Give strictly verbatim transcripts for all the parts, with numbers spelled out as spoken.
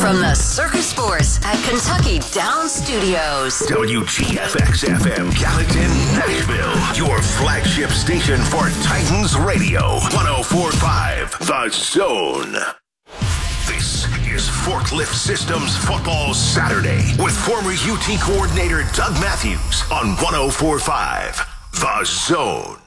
From the Circus Force at Kentucky Downs Studios. W G F X F M Gallatin, Nashville. Your flagship station for Titans Radio. one oh four point five The Zone. This is Forklift Systems Football Saturday with former U T coordinator Doug Matthews on one oh four point five The Zone.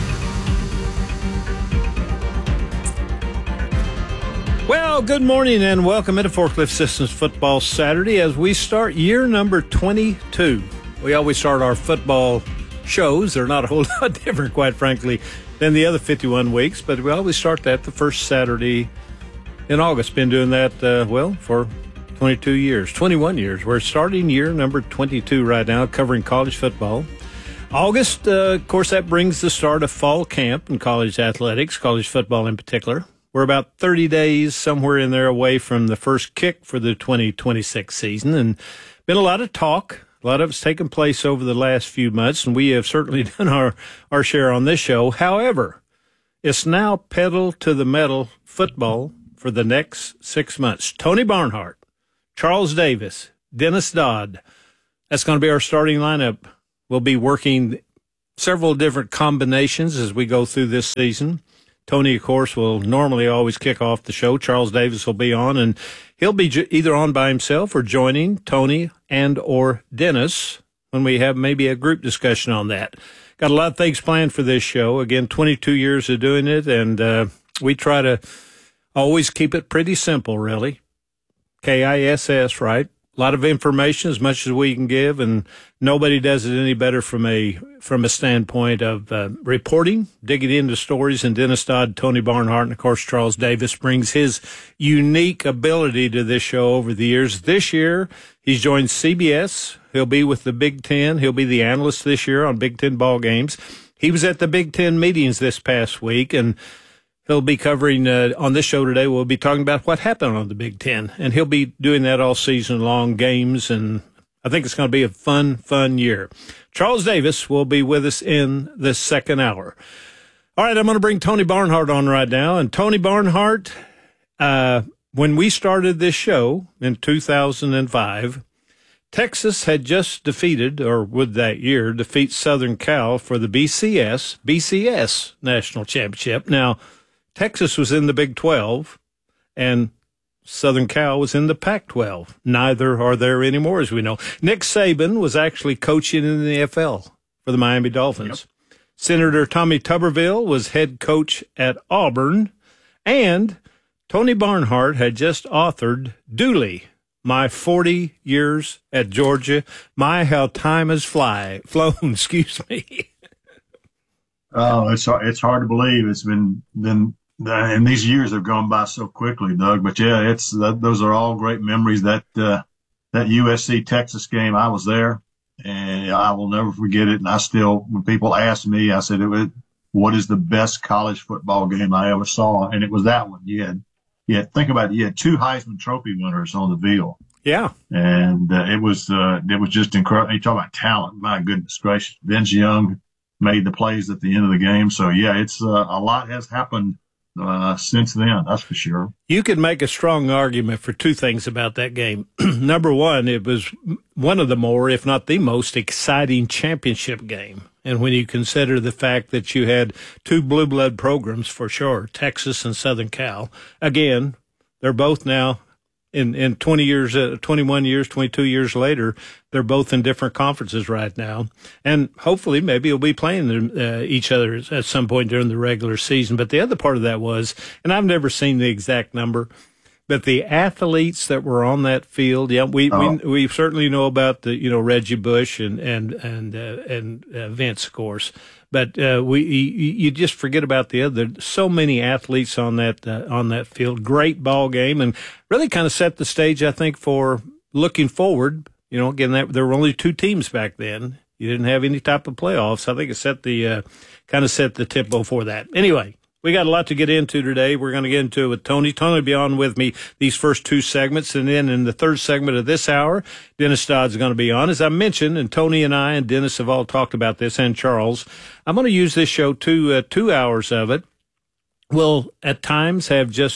Well, good morning and welcome into Forklift Systems Football Saturday as we start year number twenty-two. We always start our football shows. They're not a whole lot different, quite frankly, than the other fifty-one weeks, but we always start that the first Saturday in August. Been doing that, uh, well, for twenty-two years, twenty-one years. We're starting year number twenty-two right now, covering college football. August, uh, of course, that brings the start of fall camp in college athletics, college football in particular. We're about thirty days somewhere in there away from the first kick for the twenty twenty-six season, and been a lot of talk. A lot of it's taken place over the last few months, and we have certainly done our, our share on this show. However, it's now pedal to the metal football for the next six months. Tony Barnhart, Charles Davis, Dennis Dodd. That's going to be our starting lineup. We'll be working several different combinations as we go through this season. Tony, of course, will normally always kick off the show. Charles Davis will be on, and he'll be j- either on by himself or joining Tony and or Dennis when we have maybe a group discussion on that. Got a lot of things planned for this show. Again, twenty-two years of doing it, and uh, we try to always keep it pretty simple, really. K I S S, right? A lot of information, as much as we can give, and nobody does it any better from a from a standpoint of uh, reporting, digging into stories. And Dennis Dodd, Tony Barnhart, and of course Charles Davis brings his unique ability to this show over the years. This year, he's joined C B S. He'll be with the Big Ten. He'll be the analyst this year on Big Ten ball games. He was at the Big Ten meetings this past week, and he'll be covering, uh, on this show today, we'll be talking about what happened on the Big Ten. And he'll be doing that all season long, games, and I think it's going to be a fun, fun year. Charles Davis will be with us in the second hour. All right, I'm going to bring Tony Barnhart on right now. And Tony Barnhart, uh, when we started this show in two thousand five, Texas had just defeated, or would that year, defeat Southern Cal for the B C S, B C S National Championship. Now, Texas was in the Big twelve, and Southern Cal was in the Pac twelve. Neither are there anymore, as we know. Nick Saban was actually coaching in the N F L for the Miami Dolphins. Yep. Senator Tommy Tuberville was head coach at Auburn, and Tony Barnhart had just authored Dooley, My forty Years at Georgia. My, how time has fly, flown, excuse me. Oh, it's it's hard to believe. It's been been and these years have gone by so quickly, Doug. But yeah, it's that, those are all great memories. That uh, that U S C Texas game, I was there, and I will never forget it. And I still, when people ask me, I said, it was, "What is the best college football game I ever saw?" And it was that one. You had, you had think about it. You had two Heisman Trophy winners on the field. Yeah, and uh, it was uh, it was just incredible. You talk about talent, my goodness gracious. Vince Young made the plays at the end of the game. So yeah, it's uh, a lot has happened uh, since then. That's for sure. You could make a strong argument for two things about that game. Number one, it was one of the more, if not the most, exciting championship game. And when you consider the fact that you had two blue blood programs for sure, Texas and Southern Cal, again, they're both now. In in twenty years, uh, twenty-one years, twenty-two years later, they're both in different conferences right now, and hopefully maybe you'll be playing them, uh, each other at some point during the regular season. But the other part of that was, and I've never seen the exact number, but the athletes that were on that field, yeah, we oh. we we certainly know about the you know Reggie Bush and and and uh, and uh, Vince, of course. But uh, we you, you just forget about the other. So many athletes on that uh, on that field. Great ball game, and really kind of set the stage, I think, for looking forward. You know, again, that, there were only two teams back then. You didn't have any type of playoffs. I think it set the uh, kind of set the tempo for that. Anyway, we got a lot to get into today. We're going to get into it with Tony. Tony will be on with me these first two segments. And then in the third segment of this hour, Dennis Dodd's going to be on. As I mentioned, and Tony and I and Dennis have all talked about this, and Charles, I'm going to use this show, two, uh, two hours of it. Will at times have just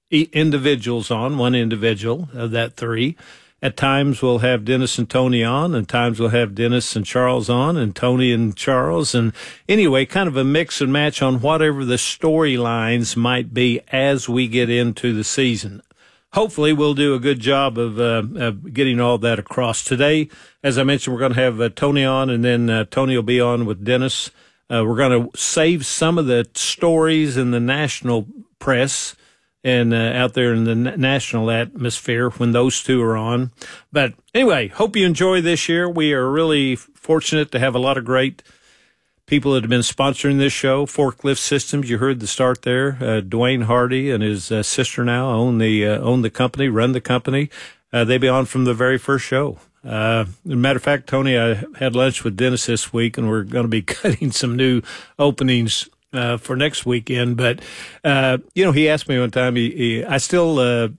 individuals on, one individual of that three. At times we'll have Dennis and Tony on, and times we'll have Dennis and Charles on, and Tony and Charles. And anyway, kind of a mix and match on whatever the storylines might be as we get into the season. Hopefully we'll do a good job of, uh, of getting all that across. Today, as I mentioned, we're going to have uh, Tony on, and then uh, Tony will be on with Dennis. Uh, we're going to save some of the stories in the national press and uh, out there in the national atmosphere when those two are on. But anyway, hope you enjoy this year. We are really fortunate to have a lot of great people that have been sponsoring this show. Forklift Systems, you heard the start there. Uh, Dwayne Hardy and his uh, sister now own the uh, own the company, run the company. Uh, they've been on from the very first show. Uh, as a matter of fact, Tony, I had lunch with Dennis this week, and we're going to be cutting some new openings Uh, for next weekend. But, uh, you know, he asked me one time, he, he I still, uh,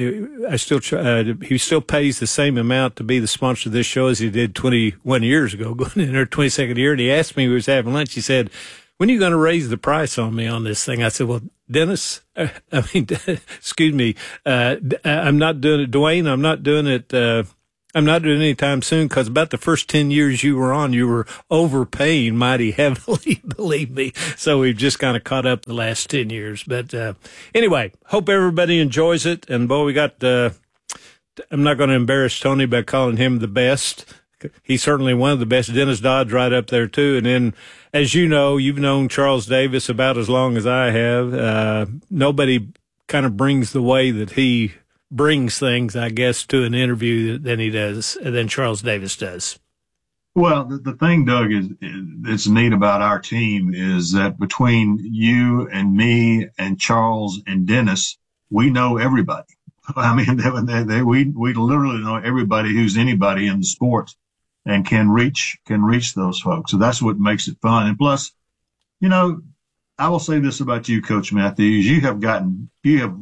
I still, uh, he still pays the same amount to be the sponsor of this show as he did twenty-one years ago, going in our twenty-second year. And he asked me, we was having lunch, he said, when are you going to raise the price on me on this thing? I said, well, Dennis, uh, I mean, excuse me, uh, I'm not doing it, Dwayne, I'm not doing it, uh, I'm not doing it anytime soon, because about the first ten years you were on, you were overpaying mighty heavily, believe me. So we've just kind of caught up the last ten years. But uh, anyway, hope everybody enjoys it. And, boy, we got uh, – I'm not going to embarrass Tony by calling him the best. He's certainly one of the best. Dennis Dodd's right up there, too. And then, as you know, you've known Charles Davis about as long as I have. Uh, nobody kind of brings the way that he – brings things, I guess, to an interview than he does, than Charles Davis does. Well, the, the thing, Doug, is, is that's neat about our team is that between you and me and Charles and Dennis, we know everybody. I mean, they, they, they, we we literally know everybody who's anybody in the sport, and can reach can reach those folks. So that's what makes it fun. And plus, you know, I will say this about you, Coach Matthews: you have gotten you have.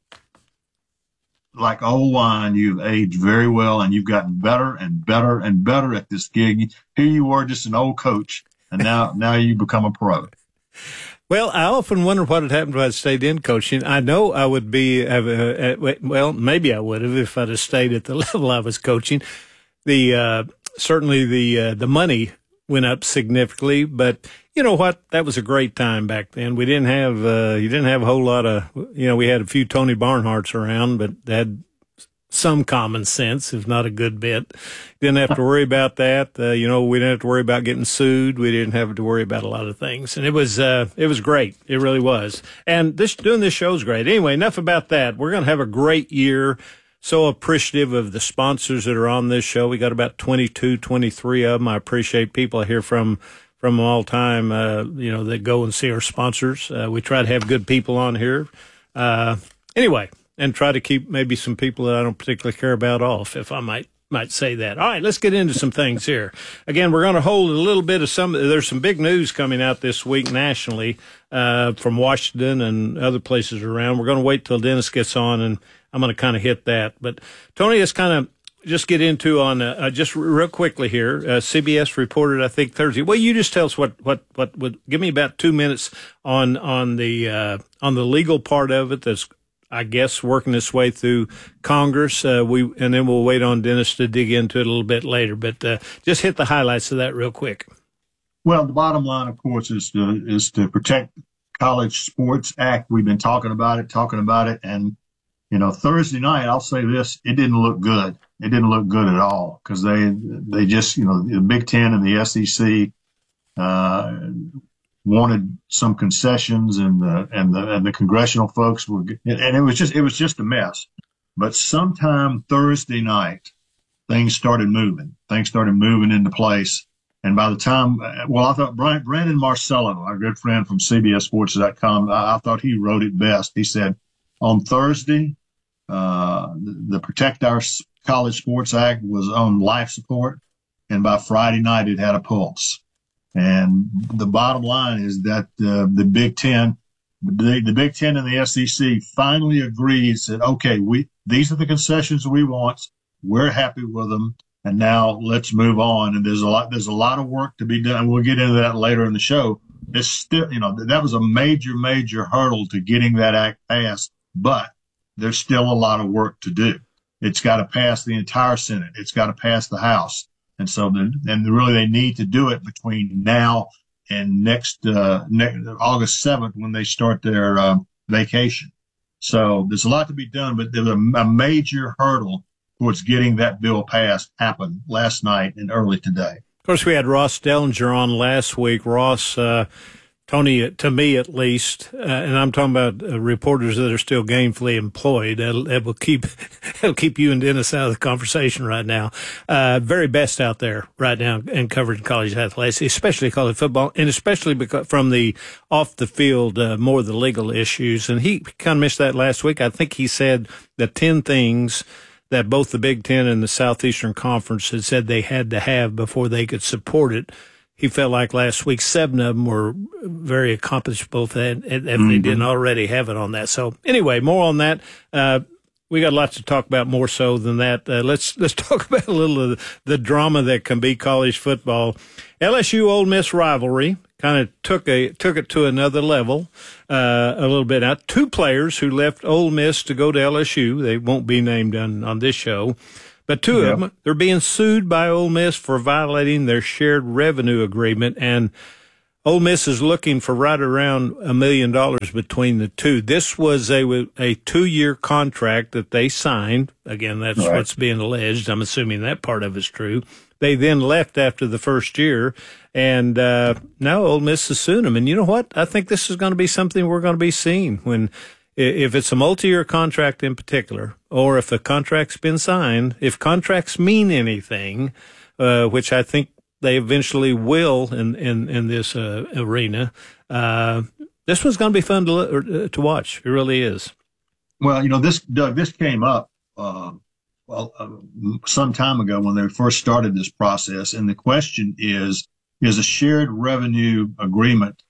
Like old wine, you've aged very well, and you've gotten better and better and better at this gig. Here you were just an old coach, and now now you become a pro. Well, I often wonder what had happened if I'd stayed in coaching. I know I would be, uh, uh, well, maybe I would have if I'd have stayed at the level I was coaching. The uh, certainly the uh, the money went up significantly, but you know what? That was a great time back then. We didn't have, uh, you didn't have a whole lot of, you know, we had a few Tony Barnharts around, but they had some common sense, if not a good bit. Didn't have to worry about that. Uh, you know, we didn't have to worry about getting sued. We didn't have to worry about a lot of things. And it was, uh, it was great. It really was. And this, doing this show is great. Anyway, enough about that. We're going to have a great year. So appreciative of the sponsors that are on this show. We got about twenty-two, twenty-three of them. I appreciate people I hear from from all time, uh, you know, that go and see our sponsors. Uh, we try to have good people on here. Uh, anyway, and try to keep maybe some people that I don't particularly care about off, if I might might say that. All right, let's get into some things here. Again, we're going to hold a little bit of some, there's some big news coming out this week nationally uh, from Washington and other places around. We're going to wait till Dennis gets on, and I'm going to kind of hit that. But, Tony, let's kind of just get into on, uh, just real quickly here. Uh, C B S reported, I think, Thursday. Well, you just tell us what, what, what would, give me about two minutes on, on the, uh, on the legal part of it that's, I guess, working its way through Congress. Uh, we, and then we'll wait on Dennis to dig into it a little bit later. But, uh, just hit the highlights of that real quick. Well, the bottom line, of course, is to, is to protect College Sports Act. We've been talking about it, talking about it. And, you know, Thursday night, I'll say this, it didn't look good. It didn't look good at all because they, they just, you know, the Big Ten and the S E C, uh, wanted some concessions, and the, and the, and the congressional folks were, and it was just, it was just a mess. But sometime Thursday night, things started moving. Things started moving into place. And by the time, well, I thought Brian, Brandon Marcello, our good friend from C B S Sports dot com, I, I thought he wrote it best. He said, on Thursday, uh, the, the Protect Our College Sports Act was on life support, and by Friday night, it had a pulse. And the bottom line is that uh, the Big Ten, the, the Big Ten and the S E C finally agreed, said, okay, we these are the concessions we want. We're happy with them. And now let's move on. And there's a lot, there's a lot of work to be done. And we'll get into that later in the show. It's still, you know, that was a major, major hurdle to getting that act passed. But there's still a lot of work to do. It's got to pass the entire Senate. It's got to pass the House. And so, the, and really they need to do it between now and next, uh, next August seventh when they start their uh, vacation. So there's a lot to be done, but there's a, a major hurdle towards getting that bill passed happened last night and early today. Of course, we had Ross Dellinger on last week. Ross, uh, Tony, to me at least, uh, and I'm talking about uh, reporters that are still gainfully employed. That'll, that will keep that'll keep you and Dennis out of the conversation right now. Uh, very best out there right now in covering college athletics, especially college football, and especially because from the off the field, uh, more of the legal issues. And he kind of missed that last week. I think he said the ten things that both the Big Ten and the Southeastern Conference had said they had to have before they could support it. He felt like last week seven of them were very accomplishable if they, if mm-hmm. they didn't already have it on that. So anyway, more on that. Uh, we got lots to talk about more so than that. Uh, let's let's talk about a little of the, the drama that can be college football. L S U Ole Miss rivalry kind of took a took it to another level uh, a little bit. Now, two players who left Ole Miss to go to L S U. They won't be named on, on this show. But two yep. of them, they're being sued by Ole Miss for violating their shared revenue agreement, and Ole Miss is looking for right around a million dollars between the two. This was a a two-year contract that they signed. Again, that's right. What's being alleged. I'm assuming that part of it's true. They then left after the first year, and uh, now Ole Miss is suing them. And you know what? I think this is going to be something we're going to be seeing when – if it's a multi-year contract in particular, or if a contract's been signed, if contracts mean anything, uh, which I think they eventually will in, in, in this uh, arena, uh, this one's going to be fun to to watch. It really is. Well, you know, this, Doug, this came up uh, well uh, some time ago when they first started this process, and the question is, is a shared revenue agreement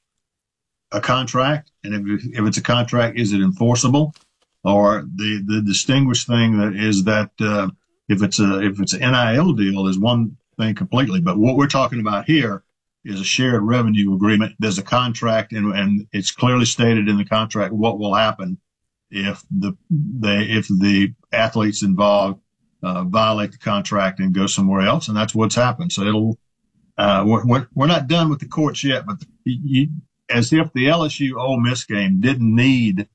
a contract, and if, if it's a contract, is it enforceable? Or the, the distinguished thing that is that uh, if it's a if it's an N I L deal is one thing completely, but what we're talking about here is a shared revenue agreement. There's a contract, and, and it's clearly stated in the contract what will happen if the they if the athletes involved uh, violate the contract and go somewhere else, and that's what's happened. So it'll uh, we're we're not done with the courts yet, but the, you. As if the L S U Ole Miss game didn't need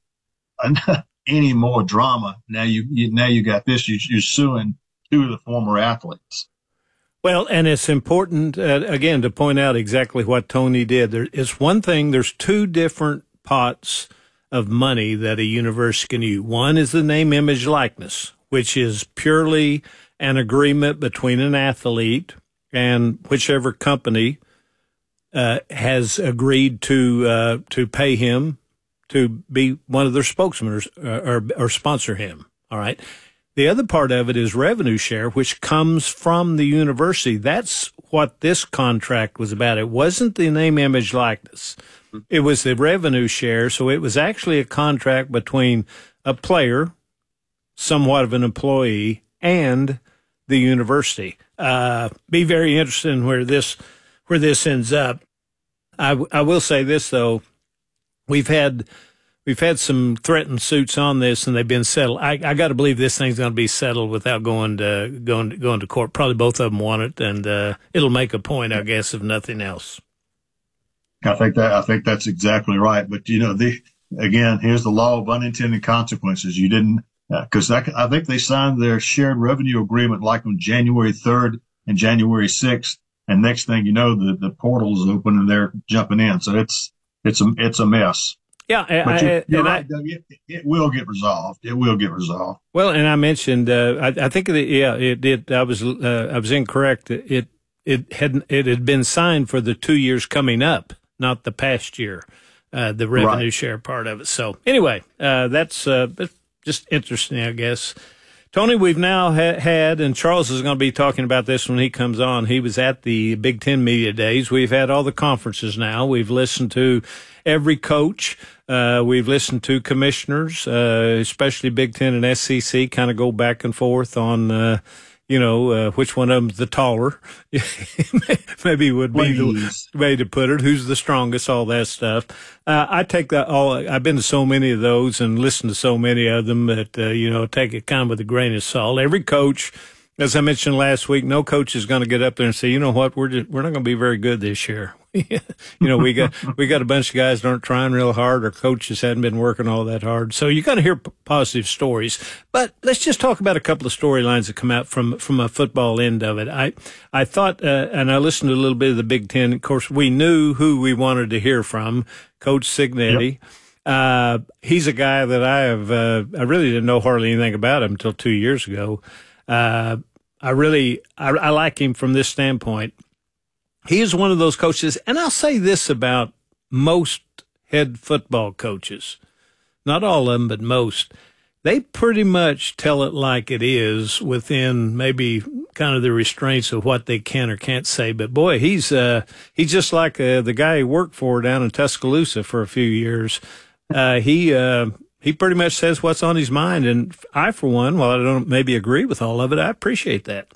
any more drama. Now you, you now you got this. You, you're suing two of the former athletes. Well, and it's important uh, again to point out exactly what Tony did. There is one thing. There's two different pots of money that a university can use. One is the name, image, likeness, which is purely an agreement between an athlete and whichever company Uh, has agreed to uh, to pay him to be one of their spokesmen or, or, or sponsor him. All right. The other part of it is revenue share, which comes from the university. That's what this contract was about. It wasn't the name, image, likeness. It was the revenue share. So it was actually a contract between a player, somewhat of an employee, and the university. Uh, be very interested in where this where this ends up. I, I will say this though, we've had we've had some threatened suits on this, and they've been settled. I, I got to believe this thing's going to be settled without going to going to, going to court. Probably both of them want it, and uh, it'll make a point, I guess, if nothing else. I think that I think that's exactly right. But you know, the again, here's the law of unintended consequences. You didn't because uh, I, I think they signed their shared revenue agreement like on January third and January sixth. And next thing you know, the, the portal's open and they're jumping in. So it's it's a it's a mess. Yeah, but you're, I, you're right, I, Doug. It, it will get resolved. It will get resolved. Well, and I mentioned, uh, I, I think that yeah, it did. I was uh, I was incorrect. It it had it had been signed for the two years coming up, not the past year. Uh, the revenue right. share part of it. So anyway, uh, that's uh, just interesting, I guess. Tony, we've now ha- had, and Charles is going to be talking about this when he comes on. He was at the Big Ten Media Days. We've had all the conferences now. We've listened to every coach. Uh, we've listened to commissioners, uh, especially Big Ten and S E C, kind of go back and forth on, uh, you know, uh, which one of them's the taller, maybe would be Please. the way to put it, who's the strongest, all that stuff. Uh, I take that all, I've been to so many of those and listened to so many of them that, uh, you know, take it kind of with a grain of salt. Every coach, as I mentioned last week, no coach is going to get up there and say, you know what, we're just, we're not going to be very good this year. you know, we got we got a bunch of guys that aren't trying real hard, or coaches hadn't been working all that hard. So you're going to hear p- positive stories. But let's just talk about a couple of storylines that come out from from a football end of it. I I thought, uh, and I listened to a little bit of the Big Ten. Of course, we knew who we wanted to hear from, Coach Cignetti. Yep. Uh, he's a guy that I have. Uh, I really didn't know hardly anything about him until two years ago. Uh, I really I, I like him from this standpoint. He is one of those coaches, and I'll say this about most head football coaches, not all of them, but most. They pretty much tell it like it is within maybe kind of the restraints of what they can or can't say. But, boy, he's uh, he's just like uh, the guy he worked for down in Tuscaloosa for a few years. Uh, he uh, he pretty much says what's on his mind, and I, for one, while I don't maybe agree with all of it, I appreciate that.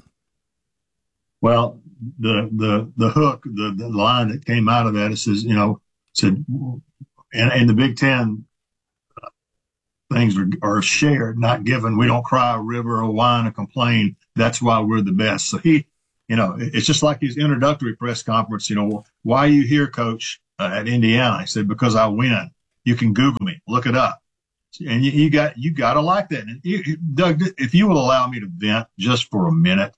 Well, the the the hook, the, the line that came out of that, it says, you know, said, and, and the Big Ten uh, things are, are shared, not given. We don't cry a river or whine or complain. That's why we're the best. So he, you know, it's just like his introductory press conference. You know, why are you here, Coach, uh, at Indiana? I said, because I win. You can Google me, look it up, and you, you got you got to like that. And you, Doug, if you will allow me to vent just for a minute.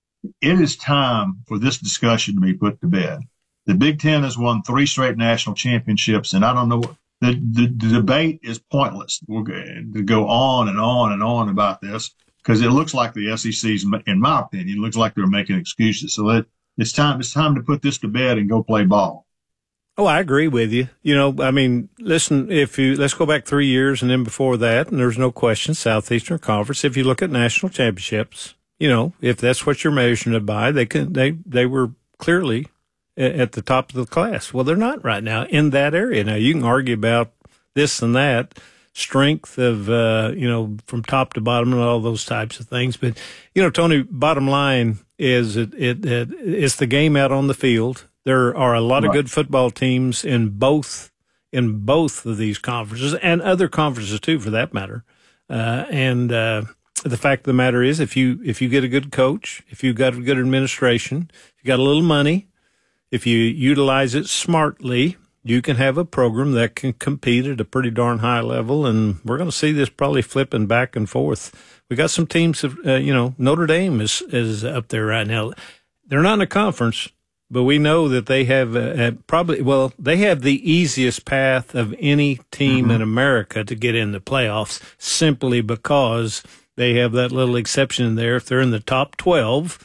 It is time for this discussion to be put to bed. The Big Ten has won three straight national championships, and I don't know, the, the, the debate is pointless. We're going to go on and on and on about this because it looks like the S E C's, in my opinion, looks like they're making excuses. So it, it's time, it's time to put this to bed and go play ball. Oh, I agree with you. You know, I mean, listen, if you, let's go back three years and then before that, and there's no question, Southeastern Conference, if you look at national championships, you know, if that's what you're measuring it by, they can they they were clearly at the top of the class. Well, they're not right now in that area. Now, you can argue about this and that, strength of, uh, you know, from top to bottom and all those types of things. But, you know, Tony, bottom line is it, it, it it's the game out on the field. There are a lot of good football teams in both in both of these conferences and other conferences too, for that matter. Uh, and uh, the fact of the matter is, if you if you get a good coach, if you've got a good administration, if you got a little money, if you utilize it smartly, you can have a program that can compete at a pretty darn high level. And we're going to see this probably flipping back and forth. We got some teams, uh, you know, Notre Dame is is up there right now. They're not in a conference, but we know that they have uh, probably, well, they have the easiest path of any team mm-hmm. in America to get in the playoffs, simply because they have that little exception in there. If they're in the top twelve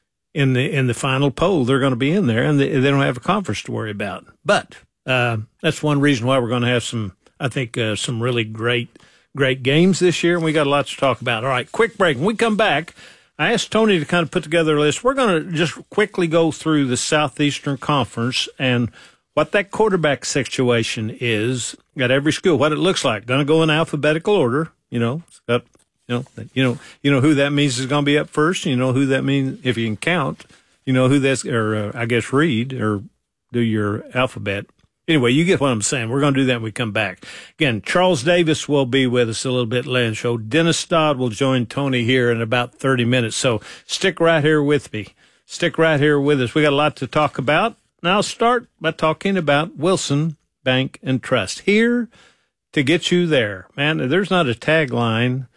in the in the final poll, they're going to be in there, and they, they don't have a conference to worry about. But uh, that's one reason why we're going to have some, I think, uh, some really great, great games this year, and we got a lot to talk about. All right, quick break. When we come back, I asked Tony to kind of put together a list. We're going to just quickly go through the Southeastern Conference and what that quarterback situation is at every school, what it looks like. Going to go in alphabetical order, you know, it's got, you know, you know, you know who that means is going to be up first. You know who that means if you can count. You know who that's, or uh, I guess read or do your alphabet. Anyway, you get what I'm saying. We're going to do that when we come back. Again, Charles Davis will be with us a little bit later in the show. Dennis Dodd will join Tony here in about thirty minutes. So stick right here with me. Stick right here with us. We got a lot to talk about. Now I'll start by talking about Wilson Bank and Trust. Here to get you there. Man, there's not a tagline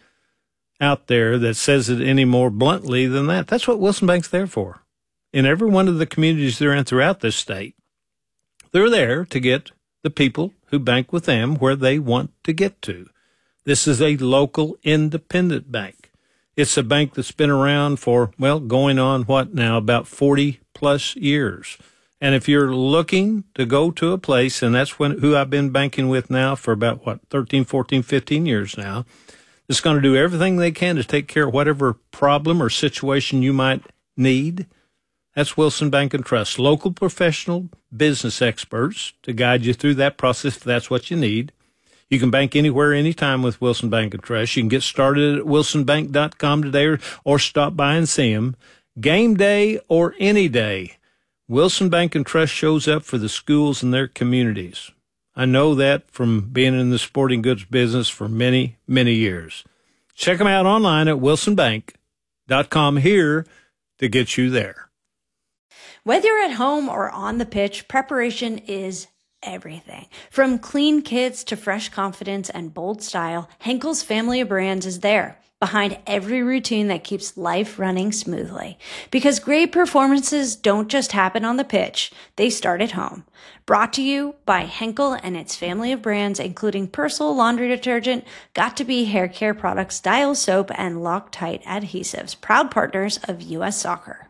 out there that says it any more bluntly than that. That's what Wilson Bank's there for. In every one of the communities they're in throughout this state, they're there to get the people who bank with them where they want to get to. This is a local independent bank. It's a bank that's been around for, well, going on what now, about forty plus years. And if you're looking to go to a place, and that's when who I've been banking with now for about, what, thirteen, fourteen, fifteen years now, that's going to do everything they can to take care of whatever problem or situation you might need. That's Wilson Bank and Trust. Local professional business experts to guide you through that process if that's what you need. You can bank anywhere, anytime with Wilson Bank and Trust. You can get started at wilson bank dot com today or, or stop by and see them. Game day or any day, Wilson Bank and Trust shows up for the schools and their communities. I know that from being in the sporting goods business for many, many years. Check them out online at wilson bank dot com here to get you there. Whether you're at home or on the pitch, preparation is everything. From clean kits to fresh confidence and bold style, Henkel's family of brands is there, behind every routine that keeps life running smoothly. Because great performances don't just happen on the pitch, they start at home. Brought to you by Henkel and its family of brands, including Persil laundry detergent, Got2b hair care products, Dial soap, and Loctite adhesives, proud partners of U S Soccer.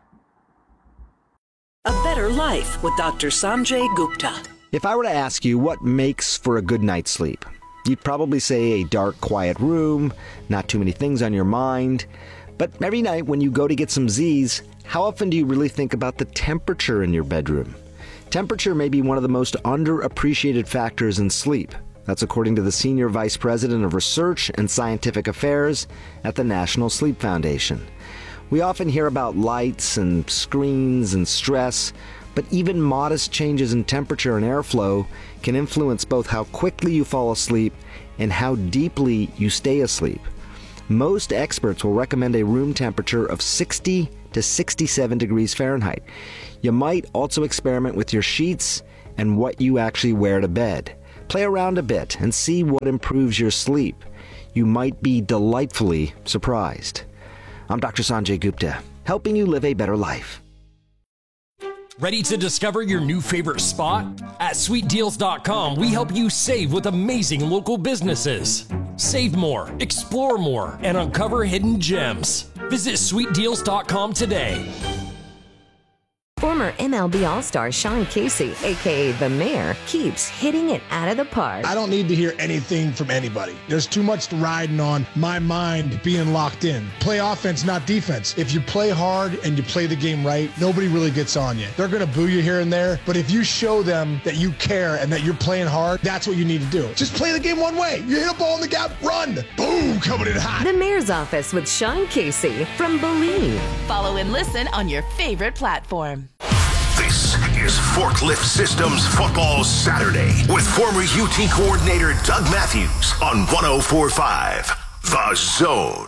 A Better Life with Doctor Sanjay Gupta. If I were to ask you what makes for a good night's sleep, you'd probably say a dark, quiet room, not too many things on your mind. But every night when you go to get some Z's, how often do you really think about the temperature in your bedroom? Temperature may be one of the most underappreciated factors in sleep. That's according to the Senior Vice President of Research and Scientific Affairs at the National Sleep Foundation. We often hear about lights and screens and stress, but even modest changes in temperature and airflow can influence both how quickly you fall asleep and how deeply you stay asleep. Most experts will recommend a room temperature of sixty to sixty-seven degrees Fahrenheit. You might also experiment with your sheets and what you actually wear to bed. Play around a bit and see what improves your sleep. You might be delightfully surprised. I'm Doctor Sanjay Gupta, helping you live a better life. Ready to discover your new favorite spot? At sweet deals dot com, we help you save with amazing local businesses. Save more, explore more, and uncover hidden gems. Visit sweet deals dot com today. Former M L B All-Star Sean Casey, a k a. The Mayor, keeps hitting it out of the park. I don't need to hear anything from anybody. There's too much riding on my mind being locked in. Play offense, not defense. If you play hard and you play the game right, nobody really gets on you. They're going to boo you here and there, but if you show them that you care and that you're playing hard, that's what you need to do. Just play the game one way. You hit a ball in the gap, run. Boom, coming in hot. The Mayor's Office with Sean Casey from Believe. Follow and listen on your favorite platform. This is Forklift Systems Football Saturday with former U T coordinator Doug Matthews on one oh four point five The Zone.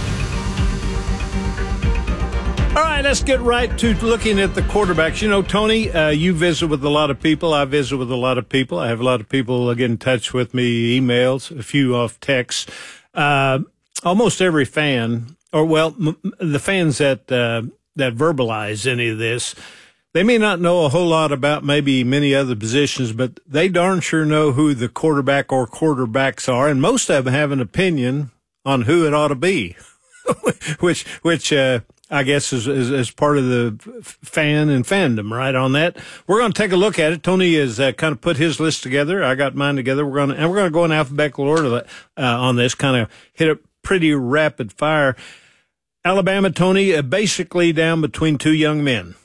All right, let's get right to looking at the quarterbacks. You know, Tony, uh, you visit with a lot of people. I visit with a lot of people. I have a lot of people uh, get in touch with me, emails, a few off text. Uh, almost every fan, or well, m- the fans that uh, that verbalize any of this, they may not know a whole lot about maybe many other positions, but they darn sure know who the quarterback or quarterbacks are, and most of them have an opinion on who it ought to be, which which uh, I guess is, is is part of the fan and fandom, right? On that, we're going to take a look at it. Tony has uh, kind of put his list together. I got mine together. We're going to and we're going to go in alphabetical order uh, on this. Kind of hit it pretty rapid fire. Alabama, Tony, uh, basically down between two young men.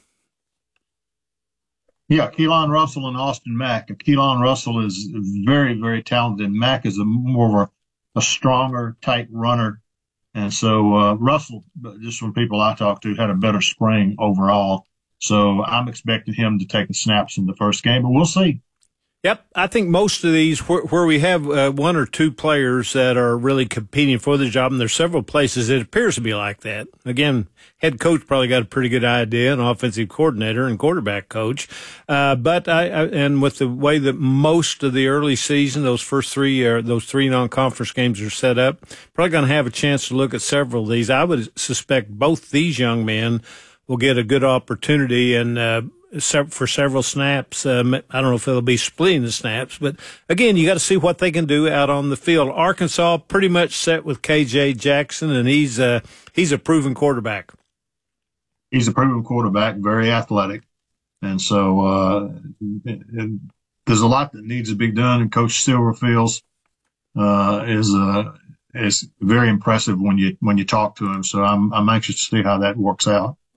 Yeah, Keelan Russell and Austin Mack. Keelan Russell is very, very talented. Mack is a more of a, a stronger, tight runner. And so uh, Russell, just from people I talked to, had a better spring overall. So I'm expecting him to take the snaps in the first game, but we'll see. Yep, I think most of these where, where we have uh, one or two players that are really competing for the job, and there's several places it appears to be like that. Again, head coach probably got a pretty good idea, an offensive coordinator and quarterback coach. Uh, but I, I and with the way that most of the early season, those first three or those three non-conference games are set up, probably going to have a chance to look at several of these. I would suspect both these young men will get a good opportunity and. Uh, for several snaps. Um, I don't know if it'll be splitting the snaps, but again, you got to see what they can do out on the field. Arkansas pretty much set with K J Jackson, and he's uh, he's a proven quarterback. He's a proven quarterback, very athletic, and so uh, it, it, there's a lot that needs to be done. And Coach Silverfields uh, is uh, is very impressive when you when you talk to him. So I'm I'm anxious to see how that works out.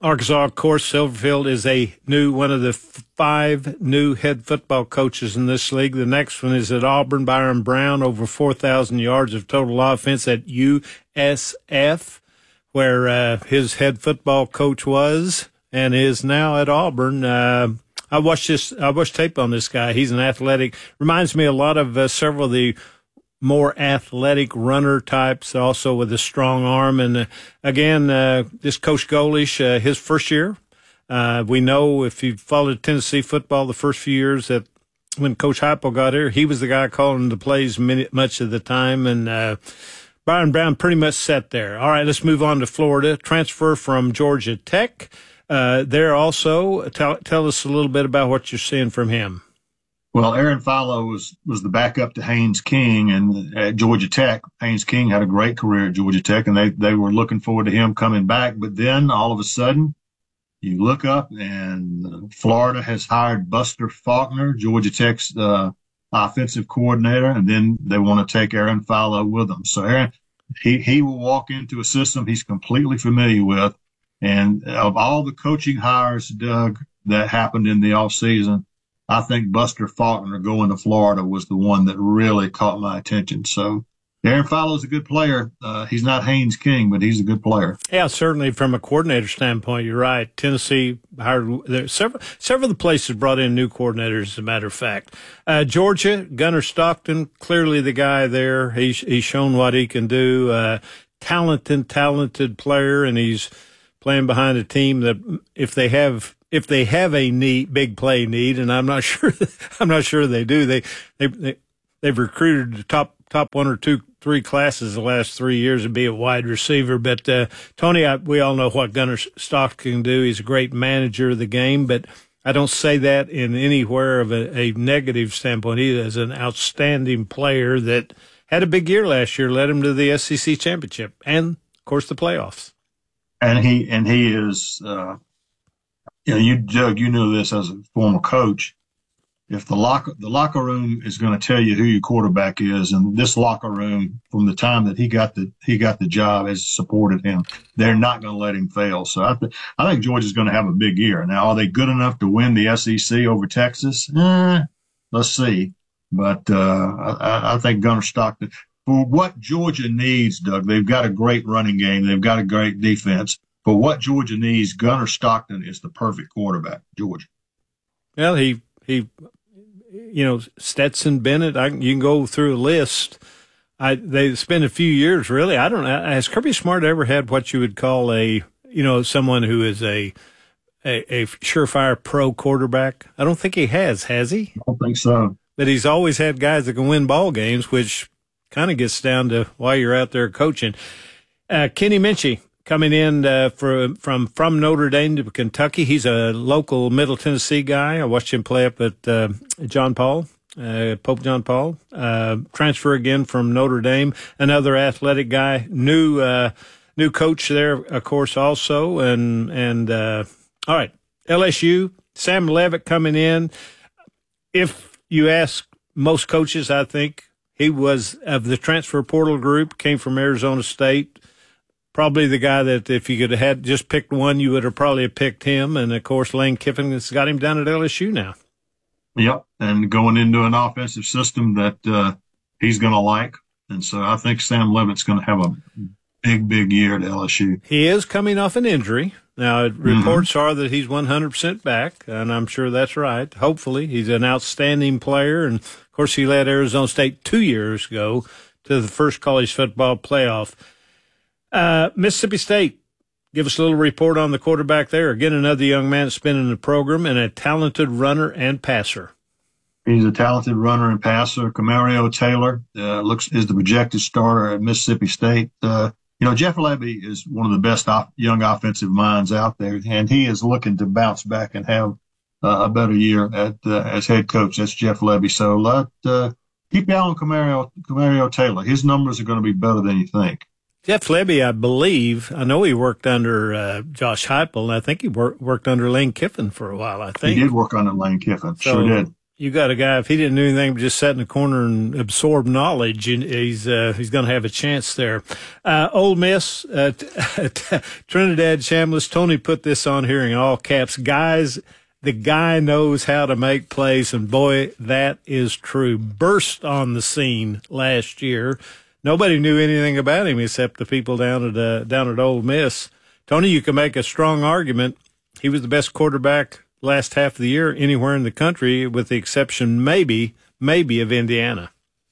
Arkansas, of course, Silverfield is a new one of the five new head football coaches in this league. The next one is at Auburn. Byron Brown, over four thousand yards of total offense at U S F, where uh, his head football coach was and is now at Auburn. Uh, I watched this. I watched tape on this guy. He's an athletic. Reminds me a lot of uh, several of the more athletic runner types, also with a strong arm. And uh, again, uh, this Coach Golish, uh, his first year, uh, we know if you followed Tennessee football the first few years that when Coach Heupel got here, he was the guy calling the plays many, much of the time. And uh, Byron Brown pretty much set there. All right, let's move on to Florida. Transfer from Georgia Tech. Uh, there also, tell, tell us a little bit about what you're seeing from him. Well, Aaron Philo was, was the backup to Haynes King, and at Georgia Tech, Haynes King had a great career at Georgia Tech, and they, they were looking forward to him coming back. But then all of a sudden, you look up and Florida has hired Buster Faulkner, Georgia Tech's uh, offensive coordinator, and then they want to take Aaron Philo with them. So Aaron, he, he will walk into a system he's completely familiar with. And of all the coaching hires, Doug, that happened in the offseason, I think Buster Faulkner going to Florida was the one that really caught my attention. So Aaron Philo is a good player. Uh, he's not Haynes King, but he's a good player. Yeah, certainly from a coordinator standpoint, you're right. Tennessee hired there several several of the places brought in new coordinators, as a matter of fact. Uh, Georgia, Gunnar Stockton, clearly the guy there. He's he's shown what he can do. Uh, talented, talented player, and he's playing behind a team that if they have if they have a need, big play need, and I'm not sure I'm not sure they do. They they, they they've recruited the top top one or two three classes the last three years to be a wide receiver. But uh, Tony, I, we all know what Gunnar Stockton can do. He's a great manager of the game, but I don't say that in anywhere of a, a negative standpoint. He is an outstanding player that had a big year last year, led him to the S E C championship and, of course, the playoffs. And he and he is, uh, you know, you Doug, you know this as a former coach. If the locker the locker room is going to tell you who your quarterback is, and this locker room, from the time that he got the he got the job, has supported him, they're not going to let him fail. So I th- I think Georgia's going to have a big year. Now, are they good enough to win the S E C over Texas? Eh, let's see. But uh, I, I think Gunnar Stockton, for what Georgia needs, Doug, they've got a great running game. They've got a great defense. For what Georgia needs, Gunnar Stockton is the perfect quarterback, Georgia. Well, he, he, you know, Stetson Bennett, I, you can go through a list. I, they spent a few years, really. I don't know. Has Kirby Smart ever had what you would call a, you know, someone who is a, a, a surefire pro quarterback? I don't think he has, has he? I don't think so. But he's always had guys that can win ball games, which kind of gets down to why you're out there coaching. Uh, Kenny Minchey coming in uh, for, from from Notre Dame to Kentucky. He's a local Middle Tennessee guy. I watched him play up at uh, John Paul, uh, Pope John Paul. Uh, transfer again from Notre Dame. Another athletic guy. New uh, new coach there, of course, also. And and uh, all right, L S U. Sam Leavitt coming in. If you ask most coaches, I think he was of the transfer portal group, came from Arizona State. Probably the guy that if you could have had just picked one, you would have probably picked him. And, of course, Lane Kiffin has got him down at L S U now. Yep, and going into an offensive system that uh, he's going to like. And so I think Sam Leavitt's going to have a big, big year at L S U. He is coming off an injury. Now, reports mm-hmm. are that he's one hundred percent back, and I'm sure that's right. Hopefully, he's an outstanding player. And, of course, he led Arizona State two years ago to the first college football playoff. Uh, Mississippi State, give us a little report on the quarterback there. Again, another young man that's been in the program and a talented runner and passer. He's a talented runner and passer. Camario Taylor uh, looks is the projected starter at Mississippi State. Uh, you know, Jeff Lebby is one of the best off, young offensive minds out there, and he is looking to bounce back and have uh, a better year at uh, as head coach. That's Jeff Lebby. So let uh, keep your eye on Camario, Camario Taylor. His numbers are going to be better than you think. Jeff Lebby, I believe, I know he worked under uh, Josh Heupel, and I think he wor- worked under Lane Kiffin for a while, I think. He did work under Lane Kiffin, so, sure did. you got a guy, if he didn't do anything but just sit in the corner and absorb knowledge, he's uh, he's going to have a chance there. Uh, Ole Miss, uh, Trinidad Chambliss, Tony put this on here in all caps. Guys, the guy knows how to make plays, and boy, that is true. Burst on the scene last year. Nobody knew anything about him except the people down at uh, down at Ole Miss. Tony, you can make a strong argument. He was the best quarterback last half of the year anywhere in the country, with the exception maybe, maybe of Indiana.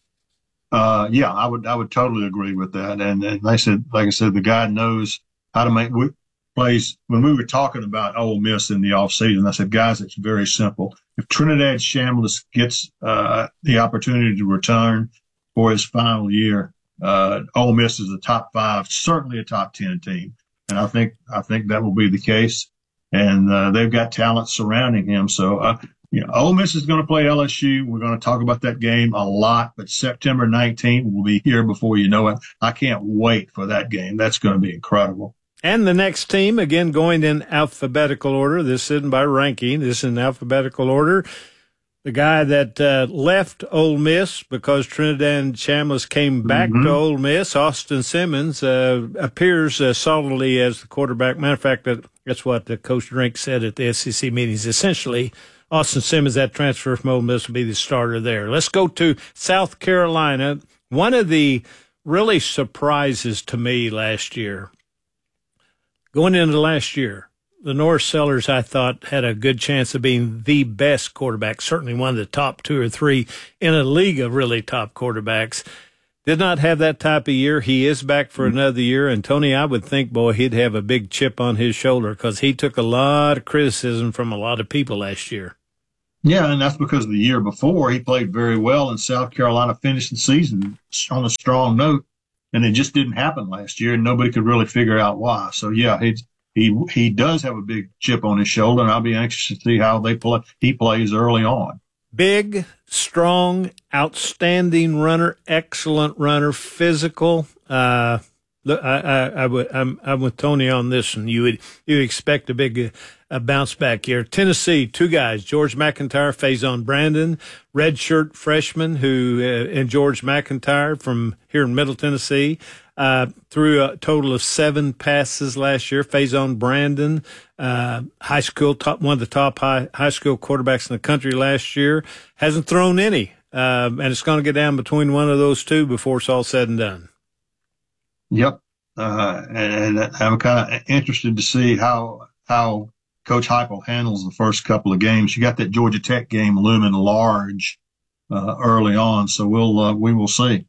Uh, yeah, I would, I would totally agree with that. And, and like I said, like I said, the guy knows how to make plays. When we were talking about Ole Miss in the offseason, I said, guys, it's very simple. If Trinidad Chambliss gets uh, the opportunity to return for his final year, uh, Ole Miss is a top five, certainly a top ten team. And I think, I think that will be the case. And uh, they've got talent surrounding him. So, uh, you know, Ole Miss is going to play L S U. We're going to talk about that game a lot, but September nineteenth will be here before you know it. I can't wait for that game. That's going to be incredible. And the next team, again, going in alphabetical order. This isn't by ranking. This is in alphabetical order. The guy that uh, left Ole Miss because Trinidad Chambliss came back mm-hmm. to Ole Miss, Austin Simmons, uh, appears uh, solidly as the quarterback. Matter of fact, that, that's what uh, Coach Drink said at the S E C meetings. Essentially, Austin Simmons, that transfer from Ole Miss, will be the starter there. Let's go to South Carolina. One of the really surprises to me last year, going into last year, the Norris Sellers, I thought, had a good chance of being the best quarterback, certainly one of the top two or three in a league of really top quarterbacks. Did not have that type of year. He is back for another year. And, Tony, I would think, boy, he'd have a big chip on his shoulder because he took a lot of criticism from a lot of people last year. Yeah, and that's because the year before he played very well, and South Carolina finished the season on a strong note, and it just didn't happen last year, and nobody could really figure out why. So, yeah, he's He he does have a big chip on his shoulder, and I'll be anxious to see how they play. He plays early on. Big, strong, outstanding runner, excellent runner, physical. Uh, I, I, I would, I'm, I'm with Tony on this, and you would you would expect a big uh, bounce back here. Tennessee, two guys, George McIntyre, Faison Brandon, redshirt freshman, who uh, and George McIntyre from here in Middle Tennessee. Uh, threw a total of seven passes last year. Faison Brandon, uh, high school top, one of the top high, high school quarterbacks in the country last year, hasn't thrown any. Um, and it's going to get down between one of those two before it's all said and done. Yep. Uh, and, and I'm kind of interested to see how, how Coach Heupel handles the first couple of games. You got that Georgia Tech game looming large, uh, early on. So we'll, uh, we will see.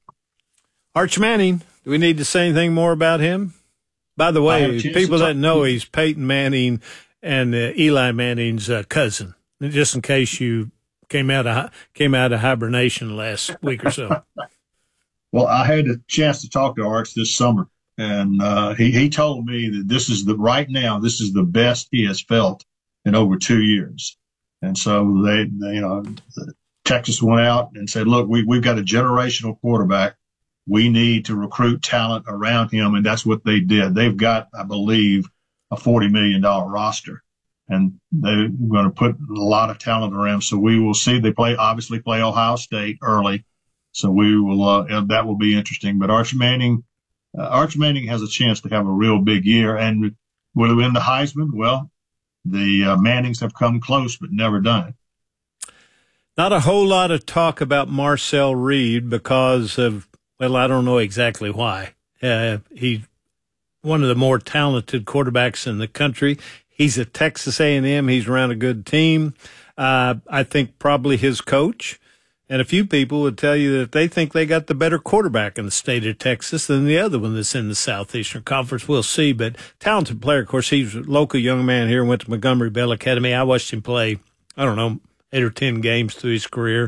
Arch Manning. Do we need to say anything more about him? By the way, people that know he's Peyton Manning and uh, Eli Manning's uh, cousin, just in case you came out of came out of hibernation last week or so. Well, I had a chance to talk to Arch this summer, and uh, he, he told me that this is the right now, this is the best he has felt in over two years. And so they, they you know, Texas went out and said, look, we, we've got a generational quarterback. We need to recruit talent around him, and that's what they did. They've got, I believe, a forty million dollars roster, and they're going to put a lot of talent around. So we will see. They play, obviously play Ohio State early, so we will. Uh, that will be interesting. But Arch Manning, uh, Arch Manning has a chance to have a real big year, and will he win the Heisman? Well, the uh, Mannings have come close, but never done it. Not a whole lot of talk about Marcel Reed because of. Well, I don't know exactly why. Uh, he's one of the more talented quarterbacks in the country. He's at Texas A and M. He's around a good team. Uh, I think probably his coach and a few people would tell you that they think they got the better quarterback in the state of Texas than the other one that's in the Southeastern Conference. We'll see. But talented player, of course, he's a local young man here, went to Montgomery Bell Academy. I watched him play, I don't know, eight or ten games through his career.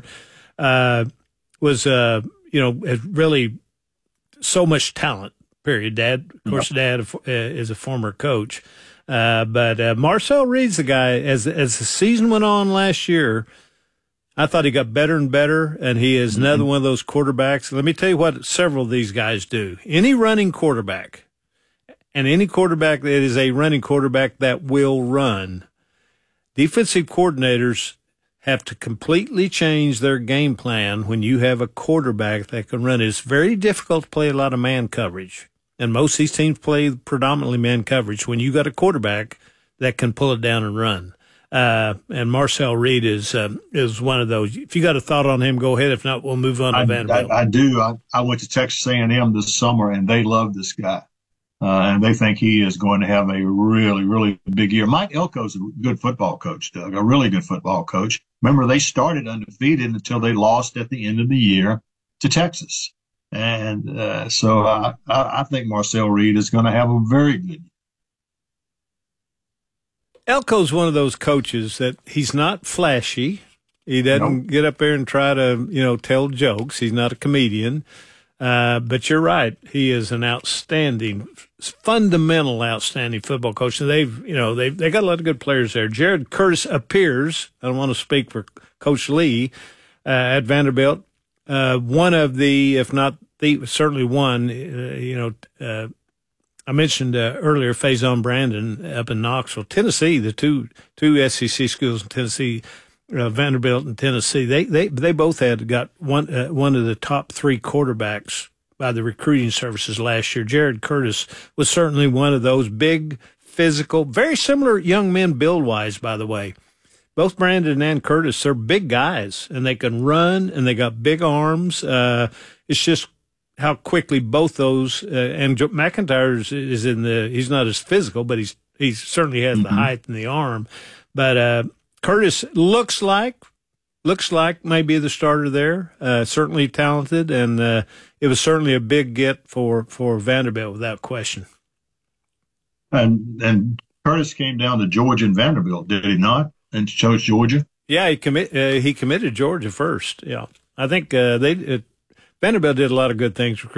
Uh, was, uh, you know, has really so much talent, period. Dad, of course, yep. Dad uh, is a former coach. Uh, but uh, Marcel Reed's the guy, as as the season went on last year, I thought he got better and better, and he is mm-hmm. another one of those quarterbacks. Let me tell you what several of these guys do. Any running quarterback, and any quarterback that is a running quarterback that will run, defensive coordinators have to completely change their game plan when you have a quarterback that can run. It's very difficult to play a lot of man coverage, and most of these teams play predominantly man coverage when you got a quarterback that can pull it down and run. Uh, and Marcel Reed is uh, is one of those. If you got a thought on him, go ahead. If not, we'll move on to I, Vanderbilt. I, I do. I, I went to Texas A and M this summer, and they love this guy. Uh, and they think he is going to have a really, really big year. Mike Elko's a good football coach, Doug, a really good football coach. Remember, they started undefeated until they lost at the end of the year to Texas. And uh, so I, I think Marcel Reed is going to have a very good year. Elko's one of those coaches that he's not flashy. He doesn't nope. get up there and try to, you know, tell jokes. He's not a comedian. Uh, but you're right. He is an outstanding, fundamental, outstanding football coach. And they've, you know, they've they got a lot of good players there. Jared Curtis appears, I don't want to speak for Coach Lee, uh, at Vanderbilt, uh, one of the, if not the, certainly one, uh, you know, uh, I mentioned uh, earlier Faison Brandon up in Knoxville, Tennessee. The two two S E C schools in Tennessee, uh, Vanderbilt and Tennessee. They they they both had got one uh, one of the top three quarterbacks by the recruiting services last year. Jared Curtis was certainly one of those big, physical, very similar young men build wise. By the way, both Brandon and Curtis, they're big guys and they can run and they got big arms. Uh, it's just how quickly both those uh, and Joe McIntyre is, is in the he's not as physical, but he's he certainly has mm-hmm. the height and the arm. But uh, Curtis looks like looks like maybe the starter there. Uh, certainly talented, and uh, it was certainly a big get for for Vanderbilt without question. And and Curtis came down to Georgia and Vanderbilt, did he not? And chose Georgia. Yeah, he commit uh, he committed Georgia first. Yeah, I think uh, they. It, Vanderbilt did a lot of good things